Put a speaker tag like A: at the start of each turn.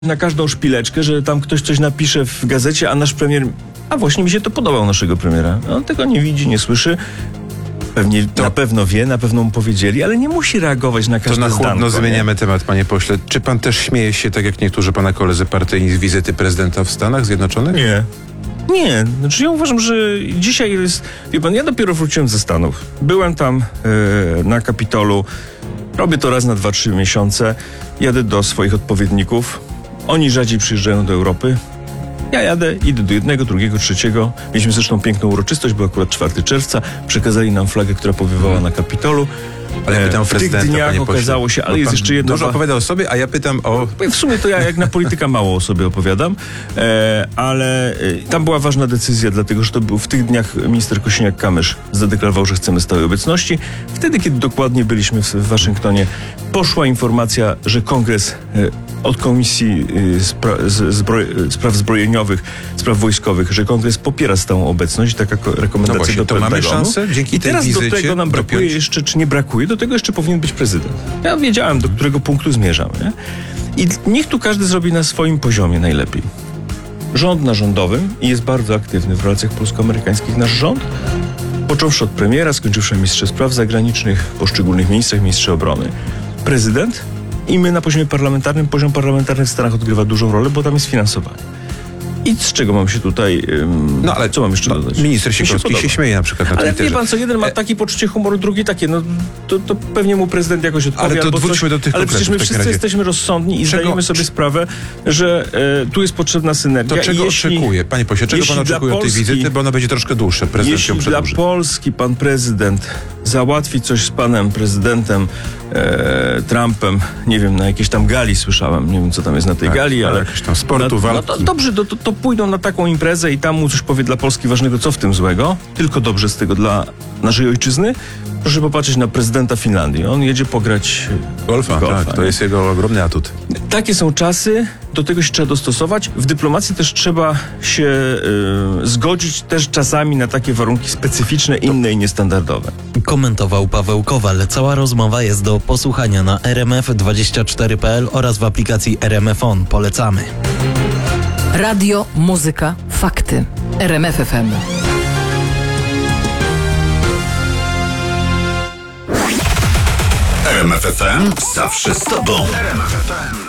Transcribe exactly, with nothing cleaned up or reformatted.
A: na każdą szpileczkę, że tam ktoś coś napisze w gazecie, a nasz premier... A właśnie mi się to podobał, naszego premiera. On tego nie widzi, nie słyszy. Pewnie, to, na pewno wie, na pewno mu powiedzieli, ale nie musi reagować na każde zdanko.
B: To na chłodno
A: zdanko,
B: zmieniamy
A: nie?
B: temat, panie pośle. Czy pan też śmieje się, tak jak niektórzy pana koledzy partyjni, z wizyty prezydenta w Stanach Zjednoczonych?
A: Nie. Nie, znaczy ja uważam, że dzisiaj jest... Wie pan, ja dopiero wróciłem ze Stanów. Byłem tam yy, na Kapitolu. Robię to raz na dwa, trzy miesiące. Jadę do swoich odpowiedników. Oni rzadziej przyjeżdżają do Europy. Ja jadę, idę do jednego, drugiego, trzeciego. Mieliśmy zresztą piękną uroczystość, był akurat czwartego czerwca. Przekazali nam flagę, która powiewała na Kapitolu.
B: Ale ja pytam
A: w tych dniach okazało się, ale jest jeszcze jedno...
B: Dużo opowiada o sobie, a ja pytam o...
A: W sumie to ja jak na polityka mało o sobie opowiadam, e, ale e, tam była ważna decyzja, dlatego że to był w tych dniach minister Kosiniak-Kamysz zadeklarował, że chcemy stałej obecności. Wtedy, kiedy dokładnie byliśmy w, w Waszyngtonie, poszła informacja, że Kongres e, od Komisji e, spra, z, zbroj, spraw zbrojeniowych, spraw wojskowych, że Kongres popiera stałą obecność, taka rekomendacja
B: no właśnie,
A: do
B: to mamy
A: Pentagonu.
B: szansę dzięki
A: I
B: tej
A: teraz
B: wizycie
A: do tego nam brakuje
B: dopiąć?
A: jeszcze, czy nie brakuje, do tego jeszcze powinien być prezydent. Ja wiedziałem, do którego punktu zmierzam. Nie? I niech tu każdy zrobi na swoim poziomie najlepiej. Rząd na rządowym i jest bardzo aktywny w relacjach polsko-amerykańskich nasz rząd, począwszy od premiera, skończywszy ministrze spraw zagranicznych, poszczególnych ministrach, ministrze obrony. Prezydent i my na poziomie parlamentarnym. Poziom parlamentarny w Stanach odgrywa dużą rolę, bo tam jest finansowanie. I z czego mam się tutaj... Um,
B: no ale
A: co mam jeszcze
B: no,
A: dodać?
B: Minister Sikorski się, się śmieje na przykład na
A: Ale
B: Twitterze.
A: wie pan co, jeden ma takie poczucie humoru, drugi takie, no to, to pewnie mu prezydent jakoś odpowie.
B: Ale to
A: albo
B: wróćmy
A: coś,
B: do tych
A: ale przecież my
B: konkretów w takim
A: wszyscy
B: razie.
A: jesteśmy rozsądni i
B: Czego-
A: zdajemy sobie sprawę, że e, tu jest potrzebna synergia.
B: To czego
A: I jeśli,
B: oczekuje? Panie pośle, czego
A: jeśli
B: pan
A: dla
B: oczekuje od tej
A: Polski-
B: wizyty? Bo ona będzie troszkę dłuższa. Prezydent ją
A: Jeśli dla
B: przedłuży.
A: Polski pan prezydent załatwi coś z panem prezydentem e, Trumpem, nie wiem, na jakiejś tam gali słyszałem, nie wiem co tam jest na tej
B: Tak,
A: gali, ale...
B: jakieś tam sportu,
A: no, no
B: walki.
A: to dobrze, to, to, to pójdą na taką imprezę i tam mu coś powie dla Polski ważnego, co w tym złego, tylko dobrze z tego dla naszej ojczyzny. Proszę popatrzeć na prezydenta Finlandii. On jedzie pograć
B: Golfa,
A: golfa,
B: tak, to
A: nie?
B: jest jego ogromny atut.
A: Takie są czasy, do tego się trzeba dostosować. W dyplomacji też trzeba się y, zgodzić też czasami na takie warunki specyficzne, inne i niestandardowe.
C: Komentował Paweł Kowal. Cała rozmowa jest do posłuchania na r m f dwadzieścia cztery kropka p l oraz w aplikacji R M F On. Polecamy.
D: Radio, muzyka, fakty. R M F F M.
E: R M F F M zawsze z tobą. R M F F M.